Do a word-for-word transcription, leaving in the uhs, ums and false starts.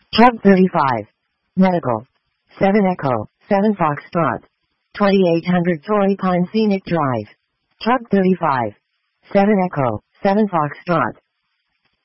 Truck thirty-five. Medical. seven Echo, seven Foxtrot. twenty-eight hundred Torrey Pine Scenic Drive. Truck thirty-five. seven Echo, seven Foxtrot.